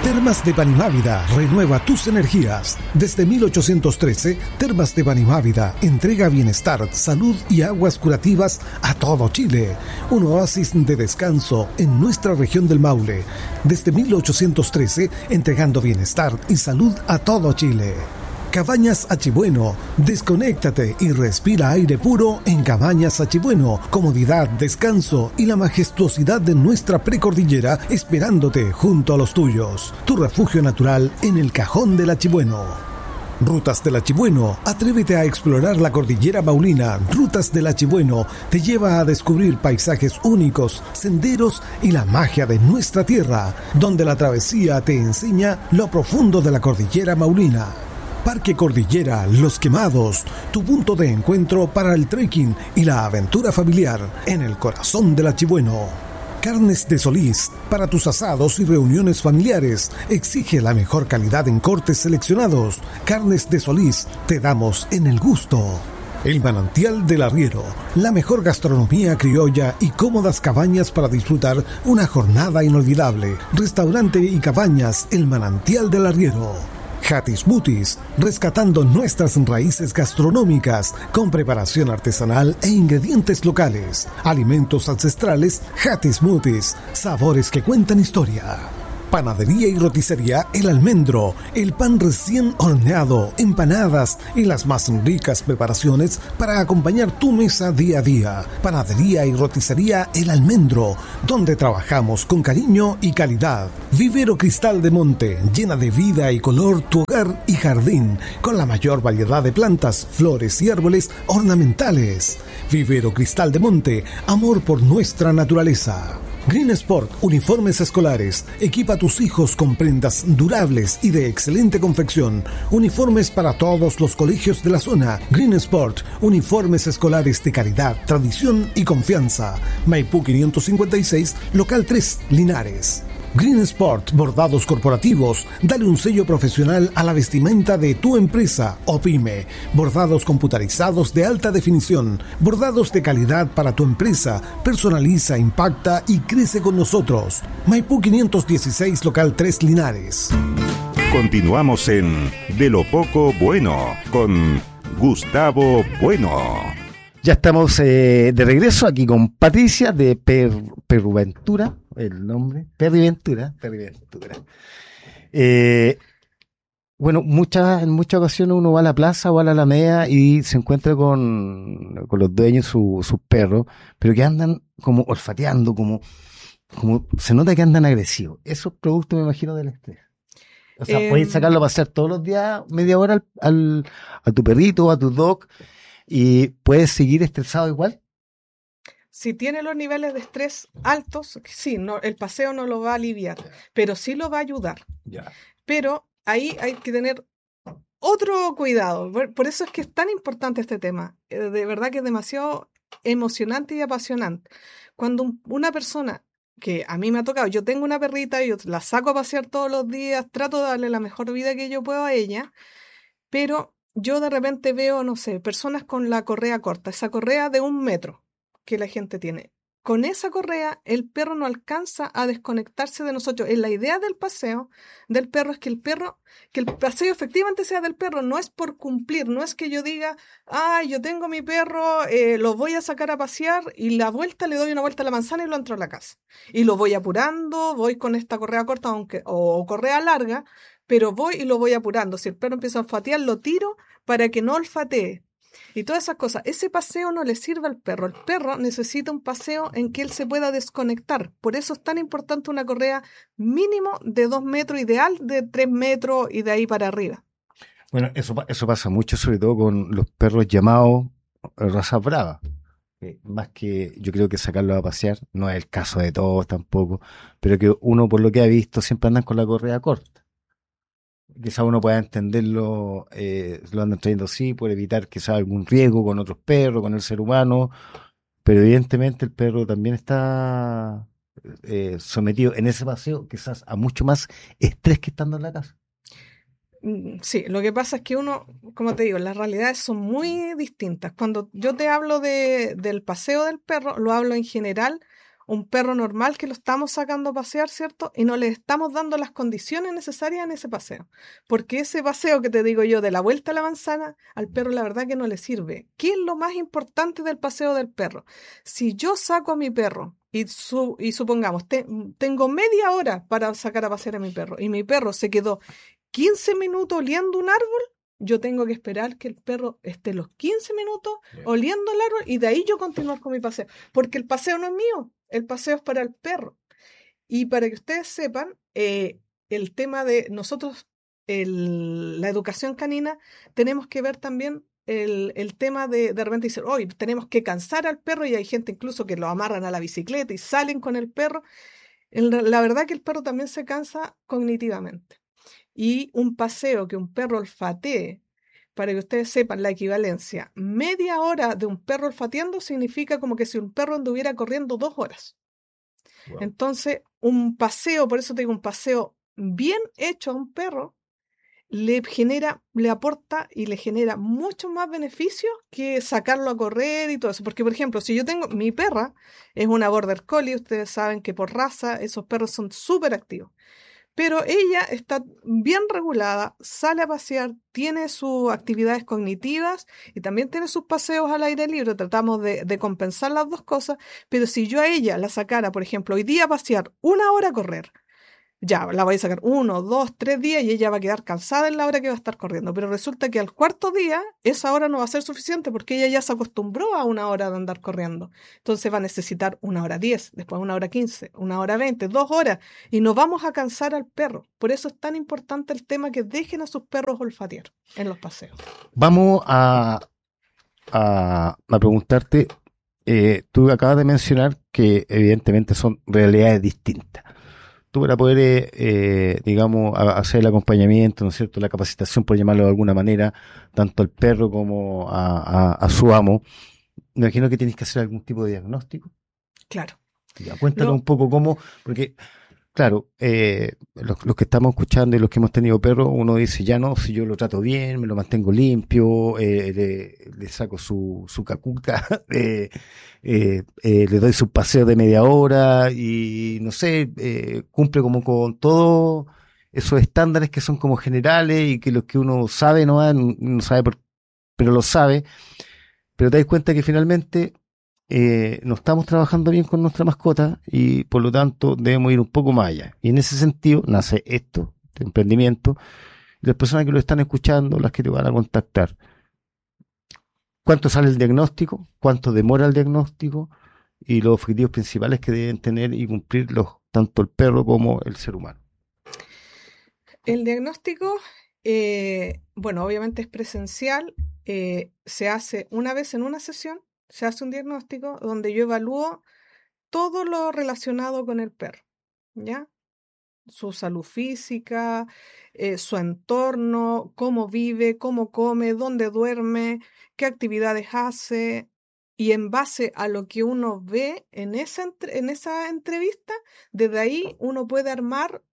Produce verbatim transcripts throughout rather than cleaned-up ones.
Termas de Panimávida renueva tus energías. Desde mil ochocientos trece, Termas de Panimávida entrega bienestar, salud y aguas curativas a todo Chile. Un oasis de descanso en nuestra región del Maule. Desde mil ochocientos trece, entregando bienestar y salud a todo Chile. Cabañas Achibueno, desconéctate y respira aire puro en Cabañas Achibueno. Comodidad, descanso y la majestuosidad de nuestra precordillera esperándote junto a los tuyos. Tu refugio natural en el Cajón del Achibueno. Rutas del Achibueno, atrévete a explorar la cordillera maulina. Rutas del Achibueno te lleva a descubrir paisajes únicos, senderos y la magia de nuestra tierra, donde la travesía te enseña lo profundo de la cordillera maulina. Parque Cordillera Los Quemados, tu punto de encuentro para el trekking y la aventura familiar en el corazón del Achibueno. Carnes de Solís, para tus asados y reuniones familiares, exige la mejor calidad en cortes seleccionados. Carnes de Solís, te damos en el gusto. El Manantial del Arriero, la mejor gastronomía criolla y cómodas cabañas para disfrutar una jornada inolvidable. Restaurante y cabañas El Manantial del Arriero. Hatis Mutis, rescatando nuestras raíces gastronómicas con preparación artesanal e ingredientes locales. Alimentos ancestrales Hatis Mutis, sabores que cuentan historia. Panadería y roticería El Almendro, el pan recién horneado, empanadas y las más ricas preparaciones para acompañar tu mesa día a día. Panadería y roticería El Almendro, donde trabajamos con cariño y calidad. Vivero Cristal de Monte, llena de vida y color tu hogar y jardín, con la mayor variedad de plantas, flores y árboles ornamentales. Vivero Cristal de Monte, amor por nuestra naturaleza. Green Sport, uniformes escolares. Equipa a tus hijos con prendas durables y de excelente confección. Uniformes para todos los colegios de la zona. Green Sport, uniformes escolares de calidad, tradición y confianza. Maipú quinientos cincuenta y seis, local tres, Linares. Green Sport, bordados corporativos. Dale un sello profesional a la vestimenta de tu empresa o pyme. Bordados computarizados de alta definición. Bordados de calidad para tu empresa. Personaliza, impacta y crece con nosotros. Maipú quinientos dieciséis, local tres, Linares. Continuamos en De lo Poco Bueno con Gustavo Bueno. Ya estamos eh, de regreso aquí con Patricia de Per, Perruventura, el nombre, Perriventura, Perriventura. Eh, bueno, muchas, en muchas ocasiones uno va a la plaza o a la Alameda y se encuentra con, con los dueños, su, sus perros, pero que andan como olfateando, como, como se nota que andan agresivos. Esos productos me imagino del estrés. O sea, eh, puedes sacarlo a pasear todos los días, media hora al, al, a tu perrito, a tu dog, y puedes seguir estresado igual. Si tiene los niveles de estrés altos, sí, no, el paseo no lo va a aliviar, pero sí lo va a ayudar. Ya. Pero ahí hay que tener otro cuidado. Por eso es que es tan importante este tema. De verdad que es demasiado emocionante y apasionante. Cuando una persona, que a mí me ha tocado, yo tengo una perrita, yo la saco a pasear todos los días, trato de darle la mejor vida que yo puedo a ella, pero yo de repente veo, no sé, personas con la correa corta, esa correa de un metro que la gente tiene. Con esa correa, el perro no alcanza a desconectarse de nosotros. La idea del paseo del perro es que el perro, que el paseo efectivamente sea del perro, no es por cumplir, no es que yo diga, ah, yo tengo mi perro, eh, lo voy a sacar a pasear y la vuelta le doy una vuelta a la manzana y lo entro a la casa. Y lo voy apurando, voy con esta correa corta aunque, o, o correa larga, pero voy y lo voy apurando. Si el perro empieza a olfatear, lo tiro para que no olfatee. Y todas esas cosas. Ese paseo no le sirve al perro. El perro necesita un paseo en que él se pueda desconectar. Por eso es tan importante una correa mínimo de dos metros, ideal de tres metros y de ahí para arriba. Bueno, eso, eso pasa mucho, sobre todo con los perros llamados raza brava. Eh, más que yo creo que sacarlos a pasear, no es el caso de todos tampoco, pero que uno por lo que ha visto siempre andan con la correa corta. Quizá uno pueda entenderlo, eh, lo andan trayendo así por evitar quizá algún riesgo con otros perros, con el ser humano, pero evidentemente el perro también está eh, sometido en ese paseo quizás a mucho más estrés que estando en la casa. Sí, lo que pasa es que uno, como te digo, las realidades son muy distintas. Cuando yo te hablo de, del paseo del perro, lo hablo en general, un perro normal que lo estamos sacando a pasear, ¿cierto? Y no le estamos dando las condiciones necesarias en ese paseo. Porque ese paseo que te digo yo de la vuelta a la manzana, al perro la verdad que no le sirve. ¿Qué es lo más importante del paseo del perro? Si yo saco a mi perro y, su, y supongamos, te, tengo media hora para sacar a pasear a mi perro y mi perro se quedó quince minutos oliendo un árbol, yo tengo que esperar que el perro esté los quince minutos yeah. oliendo el árbol y de ahí yo continuar con mi paseo. Porque el paseo no es mío, el paseo es para el perro. Y para que ustedes sepan, eh, el tema de nosotros, el, la educación canina, tenemos que ver también el, el tema de de repente decir, hoy tenemos que cansar al perro y hay gente incluso que lo amarran a la bicicleta y salen con el perro. El, la verdad que el perro también se cansa cognitivamente. Y un paseo que un perro olfatee, para que ustedes sepan la equivalencia, media hora de un perro olfateando significa como que si un perro anduviera corriendo dos horas. Wow. Entonces, un paseo, por eso te digo, un paseo bien hecho a un perro, le genera, le aporta y le genera mucho más beneficios que sacarlo a correr y todo eso. Porque, por ejemplo, si yo tengo, mi perra es una Border Collie, ustedes saben que por raza esos perros son súper activos. Pero ella está bien regulada, sale a pasear, tiene sus actividades cognitivas y también tiene sus paseos al aire libre. Tratamos de, de compensar las dos cosas, pero si yo a ella la sacara, por ejemplo, hoy día a pasear una hora a correr, ya la voy a sacar uno, dos, tres días y ella va a quedar cansada en la hora que va a estar corriendo. Pero resulta que al cuarto día esa hora no va a ser suficiente porque ella ya se acostumbró a una hora de andar corriendo. Entonces va a necesitar una hora diez, después una hora quince, una hora veinte, dos horas y no vamos a cansar al perro. Por eso es tan importante el tema que dejen a sus perros olfatear en los paseos. Vamos a, a, a preguntarte, eh, tú acabas de mencionar que evidentemente son realidades distintas. Tú para poder, eh, eh, digamos, a, hacer el acompañamiento, ¿no es cierto?, la capacitación, por llamarlo de alguna manera, tanto al perro como a, a, a su amo, me imagino que tienes que hacer algún tipo de diagnóstico. Claro. Ya, cuéntanos Lo... un poco cómo, porque, claro, eh, los, los que estamos escuchando y los que hemos tenido perros, uno dice, ya no, si yo lo trato bien, me lo mantengo limpio, eh, le, le saco su, su cacuca, eh, Eh, eh, le doy su paseo de media hora y no sé, eh, cumple como con todos esos estándares que son como generales y que los que uno sabe no, no sabe por, pero lo sabe, pero te das cuenta que finalmente eh, no estamos trabajando bien con nuestra mascota y por lo tanto debemos ir un poco más allá, y en ese sentido nace esto, este emprendimiento, y las personas que lo están escuchando, las que te van a contactar. ¿Cuánto sale el diagnóstico? ¿Cuánto demora el diagnóstico? Y los objetivos principales que deben tener y cumplir los, tanto el perro como el ser humano. El diagnóstico, eh, bueno, obviamente es presencial. Eh, se hace una vez en una sesión, se hace un diagnóstico donde yo evalúo todo lo relacionado con el perro, ¿ya? Su salud física, eh, su entorno, cómo vive, cómo come, dónde duerme, qué actividades hace, y en base a lo que uno ve en esa, entre, en esa entrevista, desde ahí uno puede armar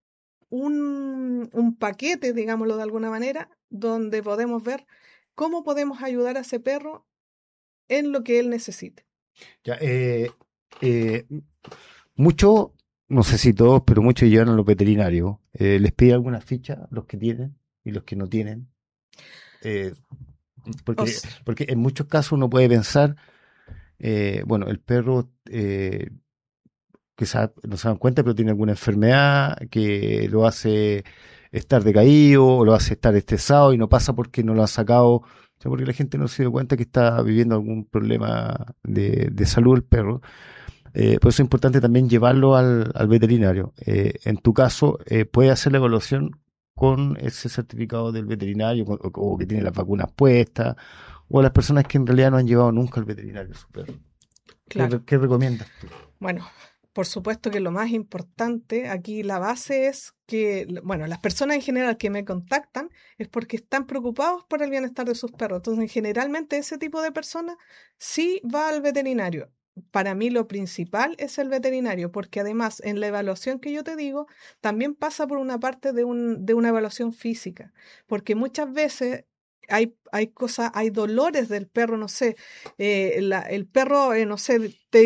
un, un paquete, digámoslo de alguna manera, donde podemos ver cómo podemos ayudar a ese perro en lo que él necesite. Ya, eh, eh, mucho... No sé si todos, pero muchos llevan a los veterinarios. Eh, ¿Les pide alguna ficha los que tienen y los que no tienen? Eh, porque, o sea, porque en muchos casos uno puede pensar, eh, bueno, el perro eh, quizás no se dan cuenta, pero tiene alguna enfermedad que lo hace estar decaído o lo hace estar estresado y no pasa porque no lo ha sacado, o sea, porque la gente no se dio cuenta que está viviendo algún problema de, de salud el perro. Eh, por eso es importante también llevarlo al, al veterinario. Eh, en tu caso, eh, puede hacer la evaluación con ese certificado del veterinario o, o que tiene las vacunas puestas, o a las personas que en realidad no han llevado nunca al veterinario su perro. Claro. ¿Qué, qué recomiendas tú? Bueno, por supuesto que lo más importante aquí, la base es que, bueno, las personas en general que me contactan es porque están preocupados por el bienestar de sus perros. Entonces, generalmente ese tipo de personas sí va al veterinario. Para mí lo principal es el veterinario, porque además en la evaluación que yo te digo, también pasa por una parte de, un, de una evaluación física, porque muchas veces hay, hay cosas, hay dolores del perro, no sé, eh, la, el perro, eh, no sé, te dice,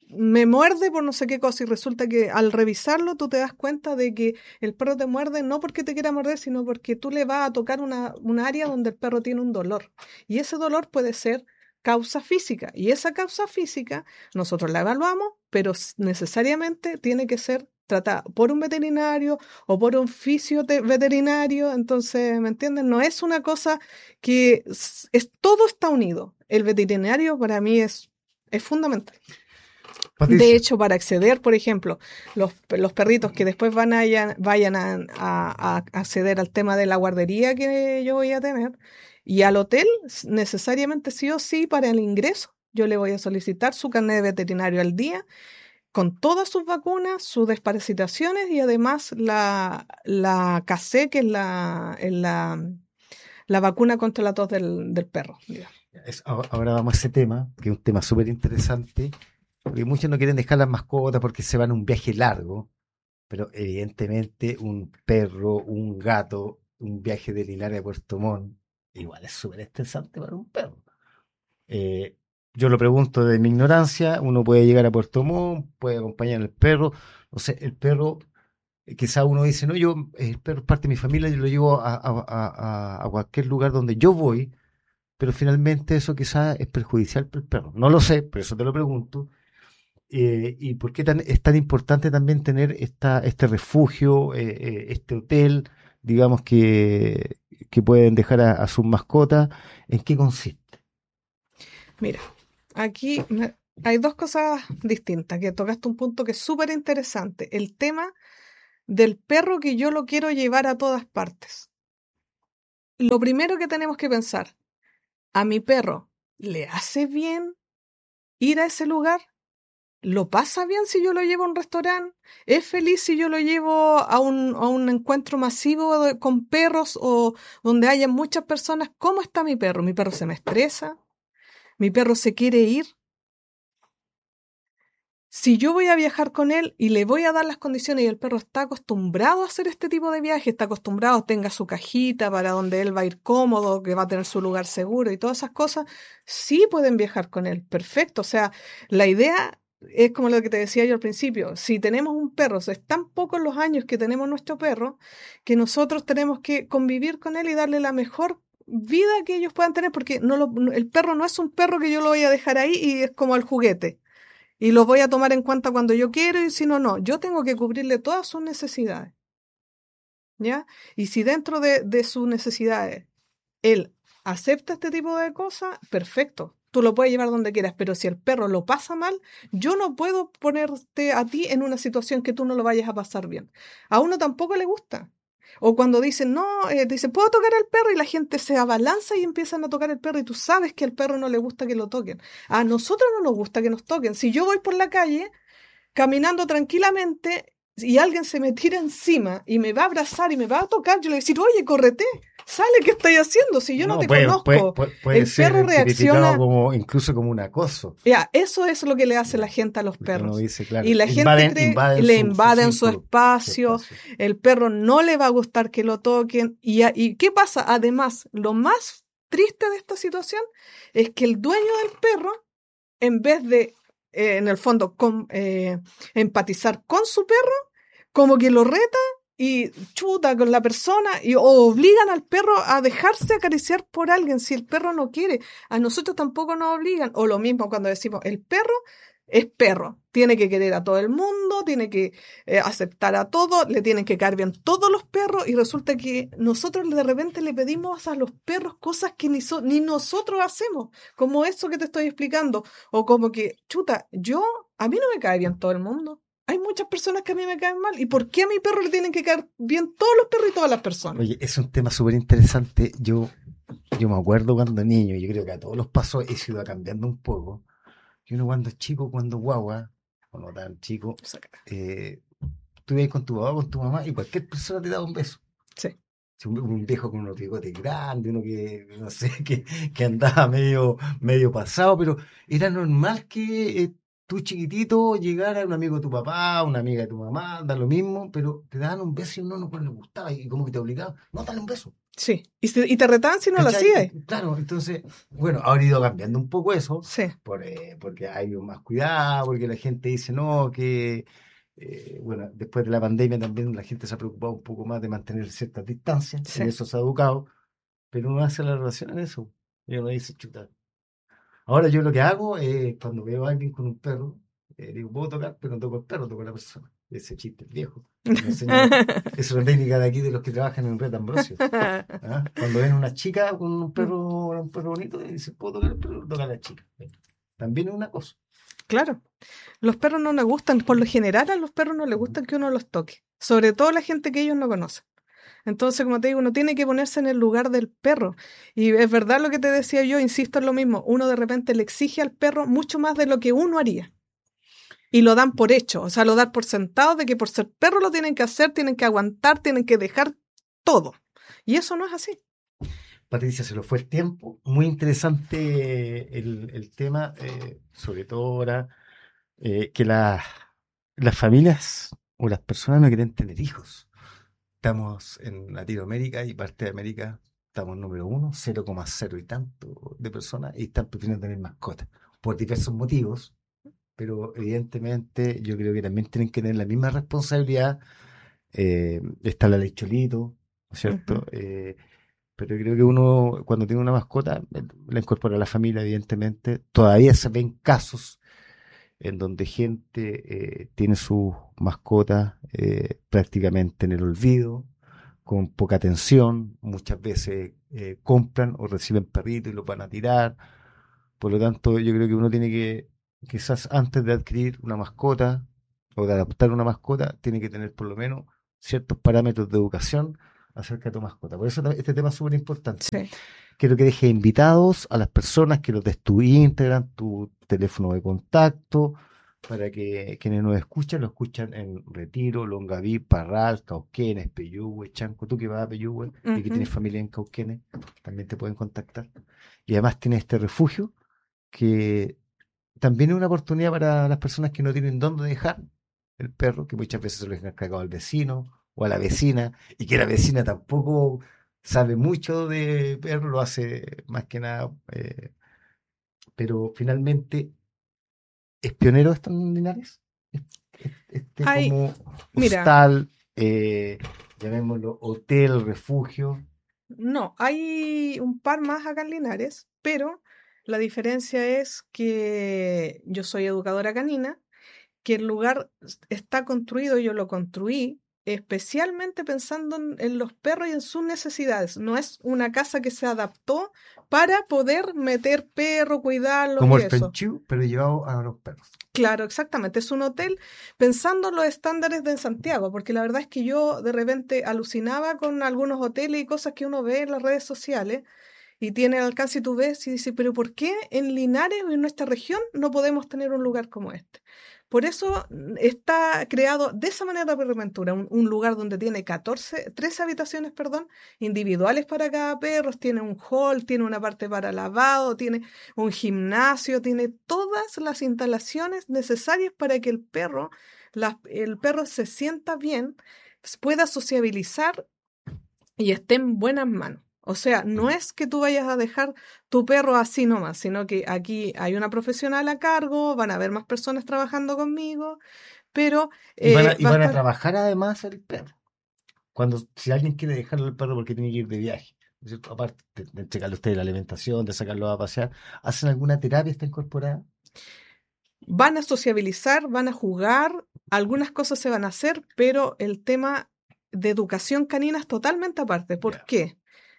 me muerde por no sé qué cosa y resulta que al revisarlo tú te das cuenta de que el perro te muerde no porque te quiera morder, sino porque tú le vas a tocar una, una área donde el perro tiene un dolor. Y ese dolor puede ser causa física. Y esa causa física nosotros la evaluamos, pero necesariamente tiene que ser tratada por un veterinario o por un fisio veterinario. Entonces, ¿me entienden? No es una cosa que es, es todo está unido. El veterinario para mí es, es fundamental. Patricia. De hecho, para acceder, por ejemplo, los, los perritos que después van a, vayan a, a, a acceder al tema de la guardería que yo voy a tener y al hotel, necesariamente sí o sí, para el ingreso, yo le voy a solicitar su carnet de veterinario al día con todas sus vacunas, sus desparasitaciones y además la, la K C, que es la, es la, la vacuna contra la tos del, del perro. Es, ahora vamos a ese tema, que es un tema súper interesante. Porque muchos no quieren dejar las mascotas porque se van a un viaje largo, pero evidentemente un perro, un gato, un viaje de Linares a Puerto Montt, igual es súper estresante para un perro. Eh, yo lo pregunto de mi ignorancia, uno puede llegar a Puerto Montt, puede acompañar al perro, no sé, el perro, eh, quizá uno dice, no, yo, el perro es parte de mi familia, yo lo llevo a, a, a, a cualquier lugar donde yo voy, pero finalmente eso quizá es perjudicial para el perro. No lo sé, pero eso te lo pregunto. Eh, y por qué tan, es tan importante también tener esta, este refugio, eh, eh, este hotel, digamos que, que pueden dejar a, a sus mascotas. ¿En qué consiste? Mira, aquí me, hay dos cosas distintas, que tocaste un punto que es súper interesante, el tema del perro que yo lo quiero llevar a todas partes. Lo primero que tenemos que pensar, ¿a mi perro le hace bien ir a ese lugar? ¿Lo pasa bien si yo lo llevo a un restaurante? ¿Es feliz si yo lo llevo a un, a un encuentro masivo de, con perros o donde haya muchas personas? ¿Cómo está mi perro? ¿Mi perro se me estresa? ¿Mi perro se quiere ir? Si yo voy a viajar con él y le voy a dar las condiciones y el perro está acostumbrado a hacer este tipo de viaje, está acostumbrado, tenga su cajita para donde él va a ir cómodo, que va a tener su lugar seguro y todas esas cosas, sí pueden viajar con él. Perfecto. O sea, la idea es como lo que te decía yo al principio. Si tenemos un perro, o sea, es tan pocos los años que tenemos nuestro perro, que nosotros tenemos que convivir con él y darle la mejor vida que ellos puedan tener, porque no lo, el perro no es un perro que yo lo voy a dejar ahí y es como el juguete. Y lo voy a tomar en cuenta cuando yo quiero y si no, no. Yo tengo que cubrirle todas sus necesidades. ¿Ya? Y si dentro de, de sus necesidades él acepta este tipo de cosas, perfecto. Tú lo puedes llevar donde quieras, pero si el perro lo pasa mal, yo no puedo ponerte a ti en una situación que tú no lo vayas a pasar bien. A uno tampoco le gusta. O cuando dicen, no, eh, dicen, ¿puedo tocar al perro? Y la gente se abalanza y empiezan a tocar el perro y tú sabes que al perro no le gusta que lo toquen. A nosotros no nos gusta que nos toquen. Si yo voy por la calle caminando tranquilamente y alguien se me tira encima y me va a abrazar y me va a tocar, yo le voy a decir, oye, córrete, sale, ¿qué estoy haciendo? Si yo no, no te puede, conozco. Puede, puede, puede el ser perro reacciona como, incluso como un acoso. Ya, eso es lo que le hace la gente a los perros. Dice, claro, y la invaden, gente cree, invaden le su, invaden su, su, espacio, su espacio, el perro no le va a gustar que lo toquen. Y, ¿Y qué pasa? Además, lo más triste de esta situación es que el dueño del perro, en vez de, eh, en el fondo, con, eh, empatizar con su perro, como que lo reta y chuta con la persona y o obligan al perro a dejarse acariciar por alguien si el perro no quiere. A nosotros tampoco nos obligan. O lo mismo cuando decimos, el perro es perro. Tiene que querer a todo el mundo, tiene que eh, aceptar a todo, le tienen que caer bien todos los perros y resulta que nosotros de repente le pedimos a los perros cosas que ni, so, ni nosotros hacemos, como eso que te estoy explicando. O como que, chuta, yo, a mí no me cae bien todo el mundo. Hay muchas personas que a mí me caen mal. ¿Y por qué a mi perro le tienen que caer bien todos los perros y todas las personas? Oye, es un tema súper interesante. Yo, yo me acuerdo cuando niño, yo creo que a todos los pasos he ido cambiando un poco. Y uno cuando es chico, cuando guagua, o no tan chico, eh, tú ibas con tu papá, con tu mamá, y cualquier persona te daba un beso. Sí. Un, un viejo con unos bigotes grandes, uno que, no sé, que, que andaba medio, medio pasado, pero era normal que... Eh, tú chiquitito llegar a un amigo de tu papá, una amiga de tu mamá, da lo mismo, pero te daban un beso y uno no pues, le gustaba y como que te obligaban, no, dale un beso. Sí, y, se- y te retaban si no lo ¿Cachai? hacías. Claro, entonces, bueno, ha ido cambiando un poco eso, Sí, por, eh, porque hay más cuidado, porque la gente dice, no, que, eh, bueno, después de la pandemia también la gente se ha preocupado un poco más de mantener ciertas distancias, sí. en eso se ha educado, pero uno hace la relación en eso, y uno dice, chuta. Ahora yo lo que hago es, cuando veo a alguien con un perro, eh, digo, puedo tocar, pero no toco el perro, toco a la persona. Ese chiste es viejo. Me enseña, es una técnica de aquí de los que trabajan en Red Ambrosio. ¿Ah? Cuando ven una chica con un perro, un perro bonito, y dicen, puedo tocar el perro, toca a la chica. También es una cosa. Claro. Los perros no les gustan, por lo general a los perros no les gusta que uno los toque, sobre todo la gente que ellos no conocen. Entonces, como te digo, uno tiene que ponerse en el lugar del perro. Y es verdad lo que te decía yo, insisto en lo mismo, uno de repente le exige al perro mucho más de lo que uno haría. Y lo dan por hecho, o sea, lo dan por sentado de que por ser perro lo tienen que hacer, tienen que aguantar, tienen que dejar todo. Y eso no es así. Patricia, se nos fue el tiempo. Muy interesante el, el tema, eh, sobre todo ahora eh, que la- las familias o las personas no quieren tener hijos. Estamos en Latinoamérica y parte de América, estamos número uno, cero coma cero y tanto de personas y están prefiriendo tener mascotas por diversos motivos, pero evidentemente yo creo que también tienen que tener la misma responsabilidad. Eh, está la ley Cholito, ¿no es cierto? Ujú. Eh, pero yo creo que uno, cuando tiene una mascota, eh, la incorpora a la familia, evidentemente. Todavía se ven casos en donde gente eh, tiene sus mascotas eh, prácticamente en el olvido, con poca atención, muchas veces eh, compran o reciben perritos y los van a tirar. Por lo tanto, yo creo que uno tiene que, quizás antes de adquirir una mascota o de adoptar una mascota, tiene que tener por lo menos ciertos parámetros de educación acerca de tu mascota. Por eso este tema es súper importante. Sí. Quiero que dejes invitados a las personas que nos des tu Instagram, tu teléfono de contacto, para que quienes nos escuchan, lo escuchan en Retiro, Longaví, Parral, Cauquenes, Peyúgue, Chanco. Tú que vas a Peyúgue y que tienes Ujú. familia en Cauquenes, también te pueden contactar. Y además tienes este refugio que también es una oportunidad para las personas que no tienen dónde dejar el perro, que muchas veces se lo dejan cargado al vecino o a la vecina, y que la vecina tampoco sabe mucho de perro, lo hace más que nada, eh, pero finalmente es pionero esto en Linares. Este Hay, como mira, hostal, eh, llamémoslo hotel, refugio. no, hay un par más acá en Linares, pero la diferencia es que yo soy educadora canina, que el lugar s- está construido, yo lo construí especialmente pensando en, en los perros y en sus necesidades. No es una casa que se adaptó para poder meter perro, cuidarlos Como y el eso. Fenchu, pero llevado a los perros. Claro, exactamente. Es un hotel pensando en los estándares de Santiago, porque la verdad es que yo de repente alucinaba con algunos hoteles y cosas que uno ve en las redes sociales y tiene al alcance y tú ves y dices, pero ¿por qué en Linares o en nuestra región no podemos tener un lugar como este? Por eso mm, está creado de esa manera Perroventura, un, un lugar donde tiene catorce, trece habitaciones, perdón, individuales para cada perro, tiene un hall, tiene una parte para lavado, tiene un gimnasio, tiene todas las instalaciones necesarias para que el perro, la- el perro se sienta bien, pueda sociabilizar y esté en buenas manos. O sea, no es que tú vayas a dejar tu perro así nomás, sino que aquí hay una profesional a cargo, van a haber más personas trabajando conmigo, pero Y van a, eh, y va a van a estar... trabajar además el perro. Cuando, si alguien quiere dejarlo al perro porque tiene que ir de viaje, ¿no es cierto? Aparte de, de entregarle a usted la alimentación, de sacarlo a pasear, ¿hacen alguna terapia está incorporada? Van a sociabilizar, van a jugar, algunas cosas se van a hacer, pero el tema de educación canina es totalmente aparte. ¿Por Ya. qué?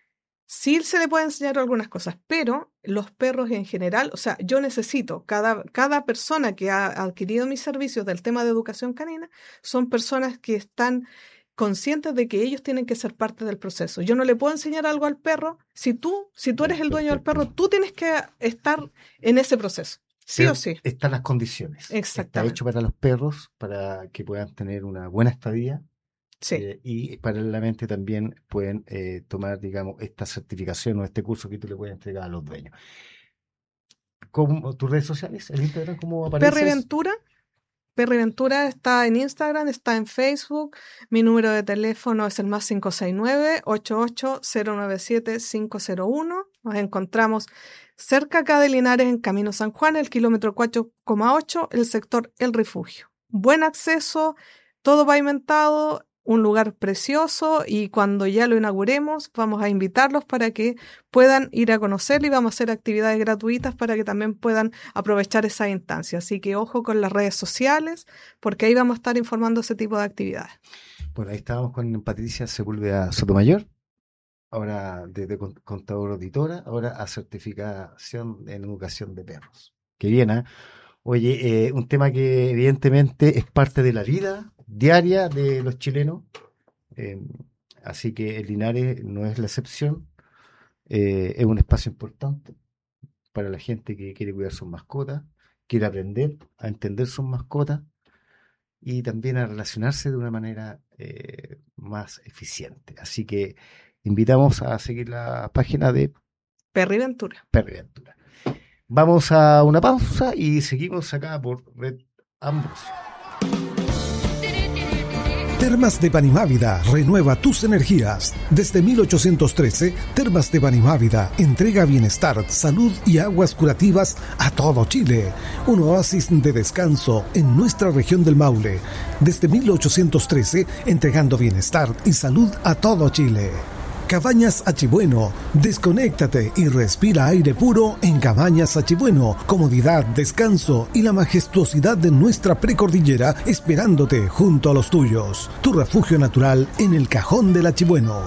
Sí se le puede enseñar algunas cosas, pero los perros en general, o sea, yo necesito, cada, cada persona que ha adquirido mis servicios del tema de educación canina, son personas que están conscientes de que ellos tienen que ser parte del proceso. Yo no le puedo enseñar algo al perro. Si tú, si tú eres Ya, el dueño del perfecto. perro, tú tienes que estar en ese proceso, sí o Pero sí. están las condiciones. Está hecho Exactamente. para los perros, para que puedan tener una buena estadía. Sí. Eh, y paralelamente también pueden eh, tomar, digamos, esta certificación o este curso que tú le puedes entregar a los dueños. ¿Cómo, tus redes sociales? ¿En Instagram cómo apareces? Perry Ventura. Perry Ventura está en Instagram, está en Facebook. Mi número de teléfono es el más cinco seis nueve, ocho ocho cero nueve siete, cinco cero uno. Nos encontramos cerca acá de Linares, en Camino San Juan, el kilómetro cuatro coma ocho, el sector El Refugio. Buen acceso, todo pavimentado, un lugar precioso, y cuando ya lo inauguremos vamos a invitarlos para que puedan ir a conocerlo, y vamos a hacer actividades gratuitas para que también puedan aprovechar esa instancia. Así que ojo con las redes sociales, porque ahí vamos a estar informando ese tipo de actividades. Bueno, ahí estábamos con Patricia Sepúlveda Sotomayor, ahora de, de contador auditora, ahora a certificación en educación de perros. Qué bien, ¿eh? Oye, eh, un tema que evidentemente es parte de la vida diaria de los chilenos, eh, así que el Linares no es la excepción. Eh, es un espacio importante para la gente que quiere cuidar sus mascotas, quiere aprender a entender sus mascotas y también a relacionarse de una manera eh, más eficiente. Así que invitamos a seguir la página de Perry Ventura. Perry Ventura. Vamos a una pausa y seguimos acá por Red Ambrosio. Termas de Panimávida renueva tus energías. Desde mil ochocientos trece, Termas de Panimávida entrega bienestar, salud y aguas curativas a todo Chile. Un oasis de descanso en nuestra región del Maule. Desde mil ochocientos trece, entregando bienestar y salud a todo Chile. Cabañas Achibueno, desconéctate y respira aire puro en Cabañas Achibueno. Comodidad, descanso y la majestuosidad de nuestra precordillera esperándote junto a los tuyos. Tu refugio natural en el Cajón del Achibueno.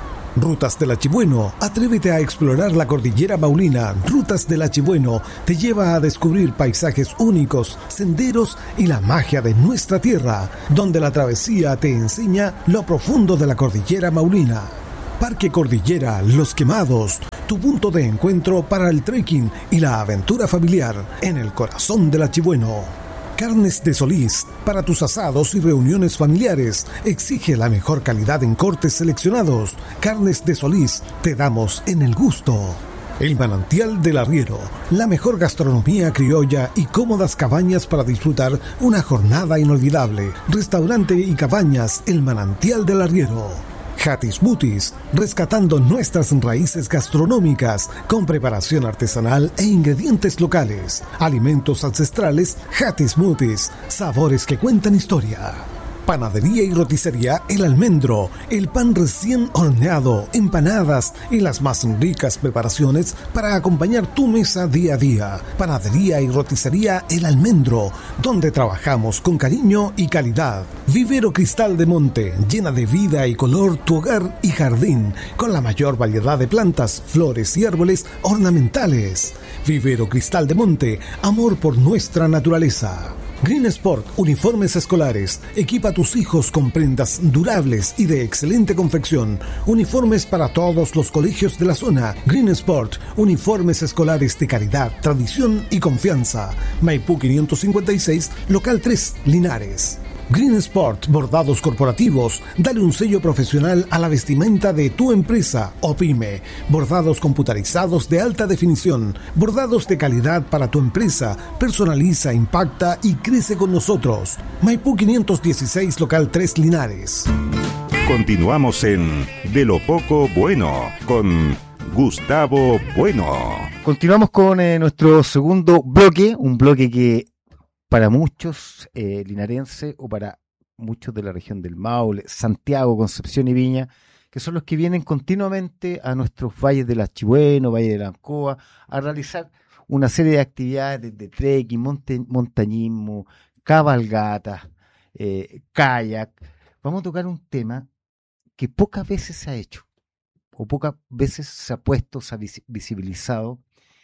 Rutas del Achibueno, atrévete a explorar la cordillera maulina. Rutas del Achibueno te lleva a descubrir paisajes únicos, senderos y la magia de nuestra tierra, donde la travesía te enseña lo profundo de la cordillera maulina. Parque Cordillera Los Quemados, tu punto de encuentro para el trekking y la aventura familiar en el corazón del Achibueno. Carnes de Solís, para tus asados y reuniones familiares, exige la mejor calidad en cortes seleccionados. Carnes de Solís, te damos en el gusto. El Manantial del Arriero, la mejor gastronomía criolla y cómodas cabañas para disfrutar una jornada inolvidable. Restaurante y cabañas El Manantial del Arriero. Hatis Smoothies, rescatando nuestras raíces gastronómicas con preparación artesanal e ingredientes locales. Alimentos ancestrales Hatis Smoothies, sabores que cuentan historia. Panadería y roticería El Almendro, el pan recién horneado, empanadas y las más ricas preparaciones para acompañar tu mesa día a día. Panadería y roticería El Almendro, donde trabajamos con cariño y calidad. Vivero Cristal de Monte, llena de vida y color tu hogar y jardín, con la mayor variedad de plantas, flores y árboles ornamentales. Vivero Cristal de Monte, amor por nuestra naturaleza. Green Sport, uniformes escolares. Equipa a tus hijos con prendas durables y de excelente confección. Uniformes para todos los colegios de la zona. Green Sport, uniformes escolares de calidad, tradición y confianza. Maipú quinientos cincuenta y seis, local tres, Linares. Green Sport, bordados corporativos. Dale un sello profesional a la vestimenta de tu empresa o pyme. Bordados computarizados de alta definición. Bordados de calidad para tu empresa. Personaliza, impacta y crece con nosotros. Maipú quinientos dieciséis, local tres, Linares. Continuamos en De lo Poco Bueno con Gustavo Bueno. Continuamos con eh, nuestro segundo bloque, un bloque que para muchos eh, linarenses o para muchos de la región del Maule, Santiago, Concepción y Viña, que son los que vienen continuamente a nuestros valles del Achibueno, Valle de la Ancoa, a realizar una serie de actividades de trekking, monte, montañismo, cabalgatas, eh, kayak. Vamos a tocar un tema que pocas veces se ha hecho, o pocas veces se ha puesto, se ha visibilizado,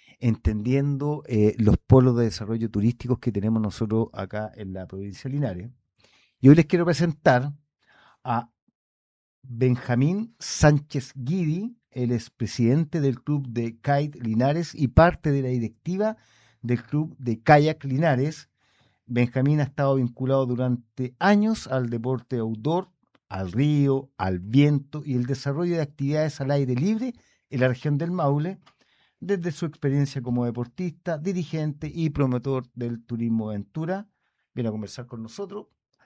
entendiendo eh, los polos de desarrollo turísticos que tenemos nosotros acá en la provincia de Linares. Y hoy les quiero presentar a Benjamín Sánchez Guidi. Él es presidente del Club de Kite Linares y parte de la directiva del Club de Kayak Linares. Benjamín ha estado vinculado durante años al deporte outdoor, al río, al viento y el desarrollo de actividades al aire libre en la región del Maule. desde su experiencia como deportista, dirigente y promotor del turismo aventura. Viene a conversar con nosotros,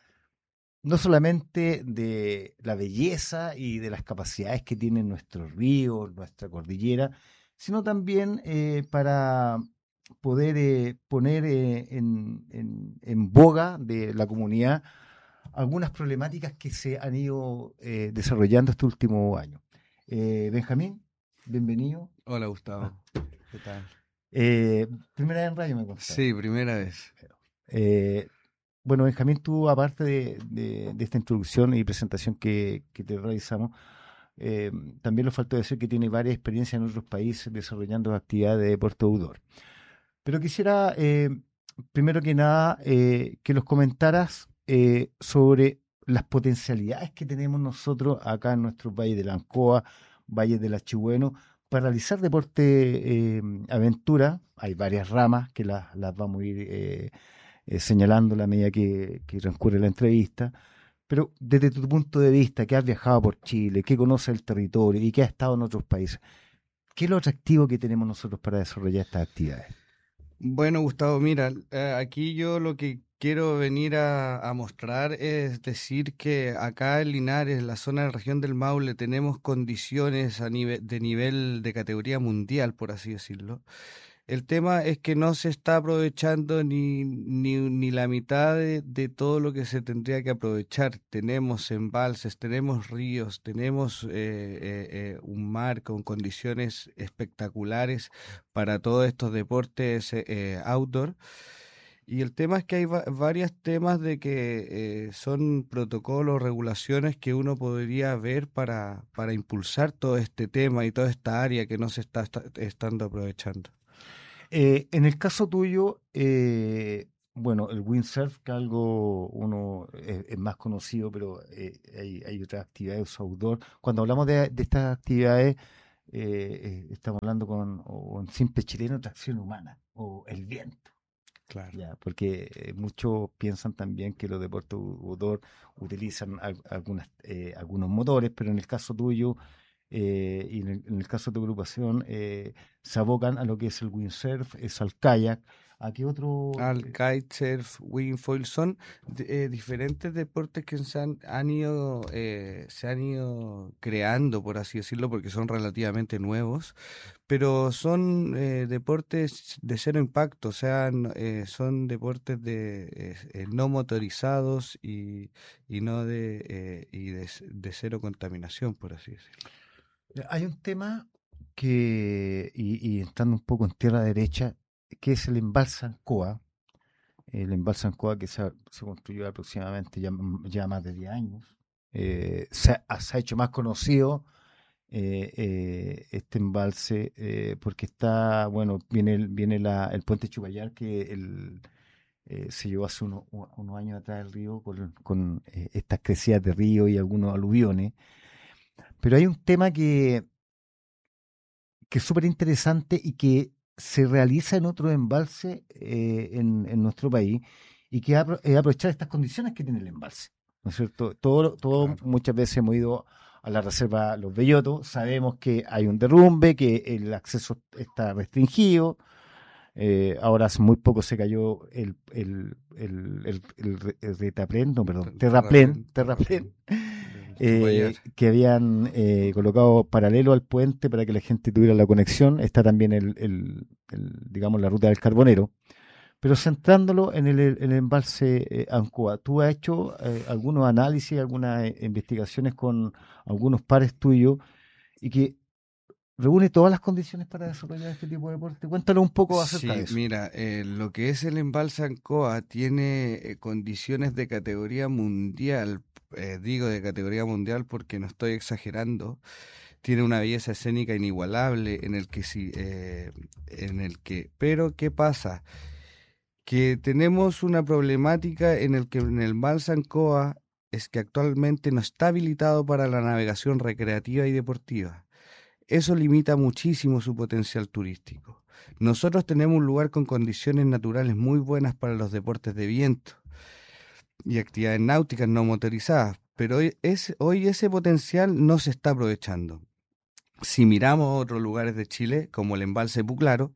no solamente de la belleza y de las capacidades que tienen nuestros ríos, nuestra cordillera, sino también eh, para poder eh, poner eh, en, en, en boga de la comunidad algunas problemáticas que se han ido eh, desarrollando este último año. Eh, Benjamín, bienvenido. Hola, Gustavo. Ah. ¿Qué tal? Eh, primera vez en radio me contaste. Sí, primera vez. Eh, bueno, Benjamín, tú aparte de, de, de esta introducción y presentación que, que te realizamos, eh, también nos faltó decir que tiene varias experiencias en otros países desarrollando actividades de deporte outdoor. Pero quisiera, eh, primero que nada, eh, que los comentaras eh, sobre las potencialidades que tenemos nosotros acá en nuestro valle de la Ancoa, Valle del Achigüeno, para realizar deporte eh, aventura. Hay varias ramas que las, las vamos a ir eh, eh, señalando a la medida que, que transcurre la entrevista. Pero desde tu punto de vista, que has viajado por Chile, que conoces el territorio y que has estado en otros países, ¿qué es lo atractivo que tenemos nosotros para desarrollar estas actividades? Bueno, Gustavo, mira, eh, aquí yo lo que quiero venir a, a mostrar es decir que acá en Linares, en la zona de la región del Maule, tenemos condiciones a nivel, de nivel de categoría mundial, por así decirlo. El tema es que no se está aprovechando ni, ni, ni la mitad de, de todo lo que se tendría que aprovechar. Tenemos embalses, tenemos ríos, tenemos eh, eh, eh, un mar con condiciones espectaculares para todos estos deportes eh, outdoor. Y el tema es que hay va varios temas de que eh, son protocolos, regulaciones que uno podría ver para, para impulsar todo este tema y toda esta área que no se está, está estando aprovechando. Eh, en el caso tuyo, eh, bueno, el windsurf, que algo uno es, es más conocido, pero eh, hay, hay otras actividades outdoor. Cuando hablamos de, de estas actividades, eh, eh, estamos hablando con o en simple chileno, tracción humana o el viento. Claro. Ya, porque eh, muchos piensan también que los deportes outdoor utilizan al, algunas, eh, algunos motores, pero en el caso tuyo eh, y en el, en el caso de tu agrupación eh, se abocan a lo que es el windsurf, es al kayak. ¿A qué otro? Al kitesurf, wingfoil, son eh, diferentes deportes que se han, han ido eh, se han ido creando, por así decirlo, porque son relativamente nuevos, pero son eh, deportes de cero impacto, o sea, eh, son deportes de eh, no motorizados y, y no de eh, y de, de cero contaminación, por así decirlo. Hay un tema que, y, y estando un poco en tierra derecha, que es el embalse Ancoa. El embalse Ancoa que se, se construyó aproximadamente ya, ya más de diez años. Eh, se, ha, se ha hecho más conocido eh, eh, este embalse eh, porque está, bueno, viene, viene la, el puente Chupayar que el, eh, se llevó hace uno, unos años atrás del río con, con eh, estas crecidas de río y algunos aluviones. Pero hay un tema que, que es súper interesante y que se realiza en otro embalse eh, en, en nuestro país y que es eh, aprovechar estas condiciones que tiene el embalse, ¿no es cierto? Todo, todo claro. Muchas veces hemos ido a la reserva Los Bellotos, sabemos que hay un derrumbe, que el acceso está restringido. Eh, ahora hace muy poco se cayó el el el, el, el, el retaplén, no, perdón, terraplén, terraplén, eh, que habían eh, colocado paralelo al puente para que la gente tuviera la conexión. Está también el, el, el digamos la ruta del Carbonero, pero centrándolo en el, el embalse eh, Ancoa. ¿Tú has hecho eh, algunos análisis, algunas eh, investigaciones con algunos pares tuyos y que reúne todas las condiciones para desarrollar este tipo de deporte? Cuéntanos un poco acerca sí, de eso. Mira, eh, lo que es el embalse Ancoa tiene eh, condiciones de categoría mundial, eh, digo de categoría mundial porque no estoy exagerando. Tiene una belleza escénica inigualable en el que sí, eh, en el que, pero ¿qué pasa? Que tenemos una problemática en el que en el embalse Ancoa es que actualmente no está habilitado para la navegación recreativa y deportiva. Eso limita muchísimo su potencial turístico. Nosotros tenemos un lugar con condiciones naturales muy buenas para los deportes de viento y actividades náuticas no motorizadas, pero hoy, es, hoy ese potencial no se está aprovechando. Si miramos a otros lugares de Chile, como el embalse Puclaro,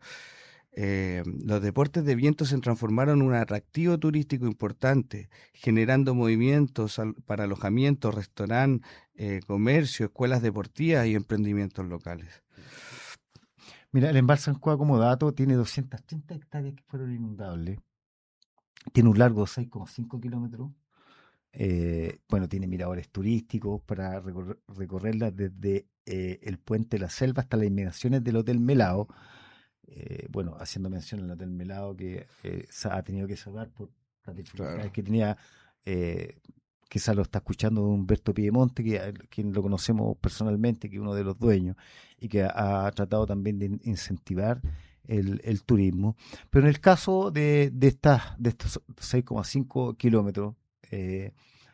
eh, los deportes de viento se transformaron en un atractivo turístico importante, generando movimientos al- para alojamientos, restaurantes, eh, comercio, escuelas deportivas y emprendimientos locales. Mira, el embalse Ancón como dato tiene doscientas treinta hectáreas que fueron inundables. Tiene un largo de seis coma cinco kilómetros. Eh, bueno, tiene miradores turísticos para recorrer, recorrerla desde eh, el puente de la Selva hasta las inmediaciones del Hotel Melao. Eh, bueno, haciendo mención al Hotel Melao que eh, se ha tenido que cerrar por las dificultades Claro. que tenía. Eh, quizás lo está escuchando Humberto Piedemonte, que, a- quien lo conocemos personalmente, que es uno de los dueños, y que ha, ha tratado también de in- incentivar el, el turismo. Pero en el caso de, de, estas, de estos seis coma cinco kilómetros, eh,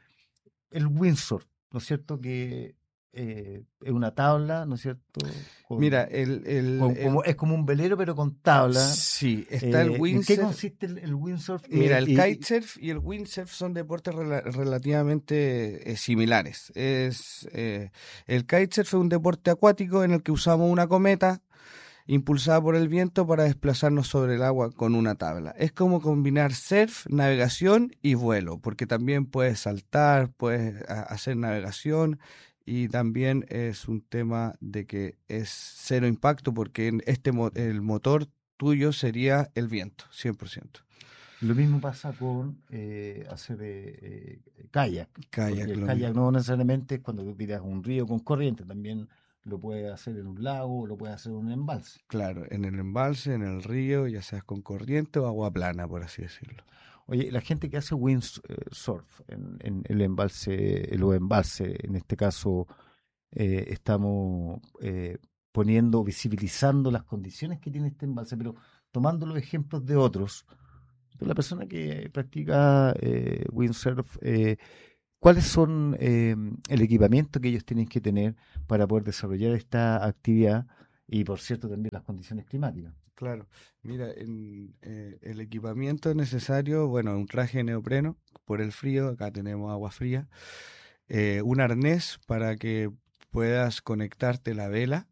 el windsurf, ¿no es cierto? Que eh, es una tabla, ¿no es cierto? Mira, Con, el, el, con- el- como, es como un velero, pero con tabla. sí, está el Eh, ¿en qué windsurf. consiste el, el windsurf? Mira, Eh, el y, y- kitesurf y el windsurf son deportes rela- relativamente eh, similares. Es, eh, el kitesurf es un deporte acuático en el que usamos una cometa impulsada por el viento para desplazarnos sobre el agua con una tabla. Es como combinar surf, navegación y vuelo, porque también puedes saltar, puedes a- hacer navegación y también es un tema de que es cero impacto porque en este mo- el motor tuyo sería el viento, cien por ciento. lo mismo pasa con eh, hacer eh, eh, kayak, porque Kayak, el lo kayak mismo. no necesariamente es cuando tú tiras un río con corriente, también lo puedes hacer en un lago o lo puedes hacer en un embalse. Claro, en el embalse, en el río, ya seas con corriente o agua plana, por así decirlo. Oye, la gente que hace windsurf en, en el embalse, en los embalses, en este caso eh, estamos eh, poniendo, visibilizando las condiciones que tiene este embalse, pero tomando los ejemplos de otros. Tú, la persona que practica eh, windsurf, eh, ¿cuáles son eh, el equipamiento que ellos tienen que tener para poder desarrollar esta actividad? Y por cierto, también las condiciones climáticas. Claro, mira, en, eh, el equipamiento necesario, bueno, un traje de neopreno por el frío, acá tenemos agua fría, eh, un arnés para que puedas conectarte la vela,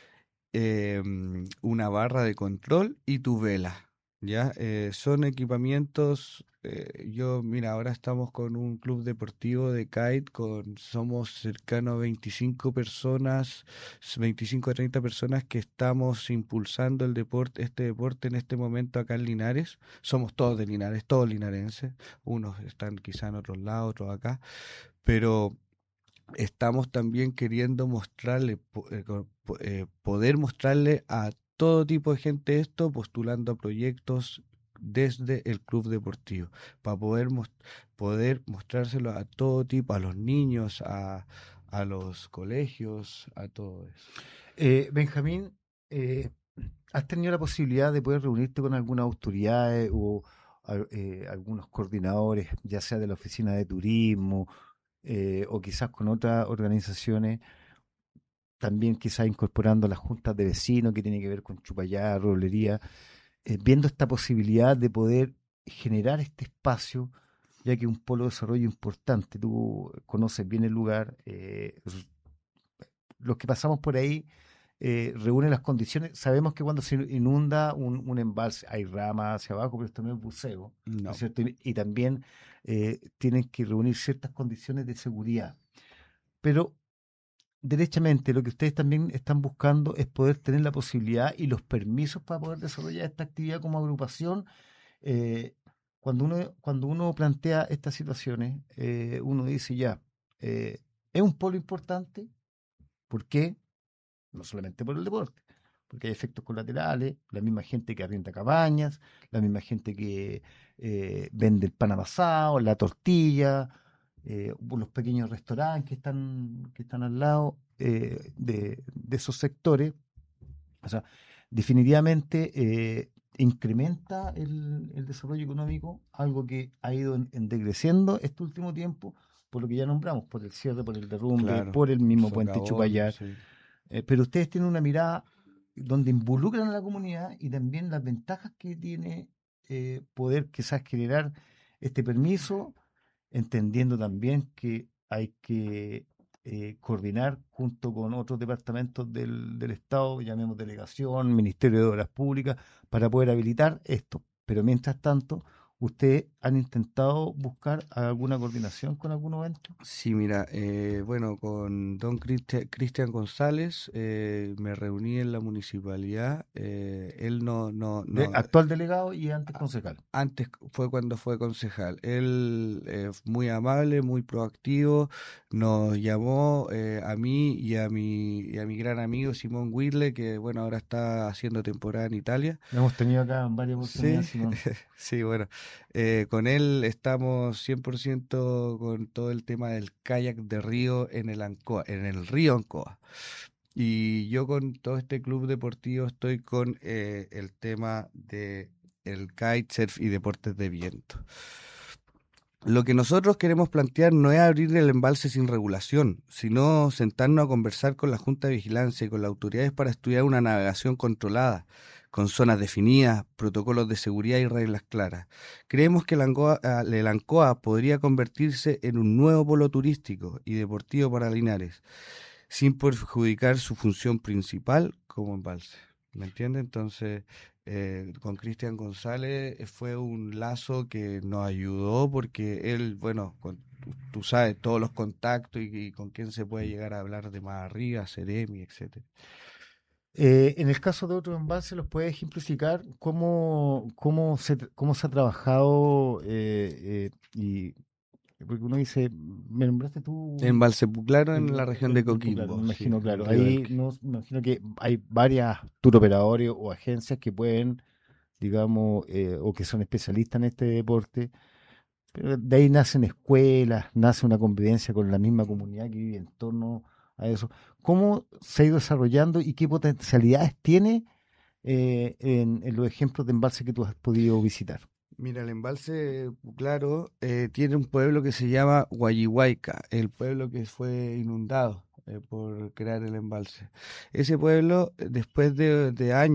eh, una barra de control y tu vela, ¿ya? Eh, son equipamientos, eh, yo, mira, ahora estamos con un club deportivo de kite, con, somos cercanos a veinticinco personas, veinticinco a treinta personas que estamos impulsando el deporte, este deporte en este momento acá en Linares, somos todos de Linares, todos linarenses, unos están quizá en otros lados, otros acá, pero estamos también queriendo mostrarle, po- eh, co- po- eh, poder mostrarle a todo tipo de gente esto, postulando a proyectos desde el club deportivo, para poder, mos- poder mostrárselo a todo tipo, a los niños, a, a los colegios, a todo eso. Eh, Benjamín, eh, ¿has tenido la posibilidad de poder reunirte con algunas autoridades o al- eh, algunos coordinadores, ya sea de la oficina de turismo eh, o quizás con otras organizaciones, también quizás incorporando las juntas de vecinos que tiene que ver con Chupayá, Roblería, eh, viendo esta posibilidad de poder generar este espacio, ya que es un polo de desarrollo importante? Tú conoces bien el lugar, eh, los que pasamos por ahí eh, reúnen las condiciones. Sabemos que cuando se inunda un, un embalse hay ramas hacia abajo, pero esto no es buceo, ¿no es No, cierto? Y, y también eh, tienen que reunir ciertas condiciones de seguridad. Pero derechamente lo que ustedes también están buscando es poder tener la posibilidad y los permisos para poder desarrollar esta actividad como agrupación. Eh, cuando uno, cuando uno plantea estas situaciones, eh, uno dice ya, eh, es un polo importante. ¿Por qué? No solamente por el deporte, porque hay efectos colaterales, la misma gente que arrienda cabañas, la misma gente que eh, vende el pan amasado, la tortilla, eh, los pequeños restaurantes que están, que están al lado eh, de, de esos sectores. O sea, definitivamente eh, incrementa el, el desarrollo económico, algo que ha ido en, en decreciendo este último tiempo, por lo que ya nombramos, por el cierre, por el derrumbe, claro, por el el mismo puente socavón, Chupayar. sí. Eh, pero ustedes tienen una mirada donde involucran a la comunidad y también las ventajas que tiene eh, poder quizás generar este permiso, entendiendo también que hay que eh, coordinar junto con otros departamentos del, del Estado, llamemos delegación, Ministerio de Obras Públicas, para poder habilitar esto. Pero mientras tanto, ¿ustedes han intentado buscar alguna coordinación con algún evento? Sí, mira, eh, bueno, con don Cristi- Cristian González eh, me reuní en la municipalidad. eh, él no, no, De, no, actual delegado y antes concejal. antes fue cuando fue concejal. Él eh, muy amable, muy proactivo, nos llamó eh, a mí y a mi, y a mi gran amigo Simón Whirle, que bueno, ahora está haciendo temporada en Italia. Lo hemos tenido acá en varias Sí, oportunidades, Simón. sí, bueno, eh, con él estamos cien por ciento con todo el tema del kayak de río en el Ancoa, en el río Ancoa. Y yo con todo este club deportivo estoy con eh, el tema de el kitesurf y deportes de viento. Lo que nosotros queremos plantear no es abrir el embalse sin regulación, sino sentarnos a conversar con la Junta de Vigilancia y con las autoridades para estudiar una navegación controlada, con zonas definidas, protocolos de seguridad y reglas claras. Creemos que el Ancoa, el Ancoa podría convertirse en un nuevo polo turístico y deportivo para Linares, sin perjudicar su función principal como embalse. ¿Me entiende? Entonces, eh, con Cristian González eh, fue un lazo que nos ayudó porque él, bueno, con, tú, tú sabes, todos los contactos y, y con quién se puede llegar a hablar de más arriba, Ceremi, etcétera. Eh, en el caso de otros embalses, ¿los puedes ejemplificar cómo, cómo, se, cómo se ha trabajado? Eh, eh, y porque uno dice, me nombraste tú Embalse Puclaro en el, la región el, de el Puclaro, Coquimbo. me Sí, imagino, en claro. el río Ahí Elqui. no, me imagino que hay varias tour operadores o agencias que pueden, digamos, eh, o que son especialistas en este deporte. Pero de ahí nacen escuelas, nace una convivencia con la misma comunidad que vive en torno a eso. ¿Cómo se ha ido desarrollando y qué potencialidades tiene eh, en, en los ejemplos de embalse que tú has podido visitar? Mira, el embalse Puclaro eh, tiene un pueblo que se llama Guayihuayca, el pueblo que fue inundado eh, por crear el embalse. Ese pueblo, eh, después de, de años,